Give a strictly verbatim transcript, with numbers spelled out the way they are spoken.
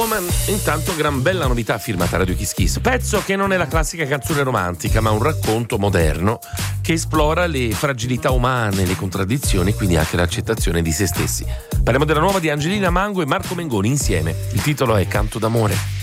Intanto gran bella novità firmata Radio Kiss Kiss, pezzo che non è la classica canzone romantica ma un racconto moderno che esplora le fragilità umane, le contraddizioni e quindi anche l'accettazione di se stessi. Parliamo della nuova di Angelina Mango e Marco Mengoni insieme, il titolo è Canto d'amore.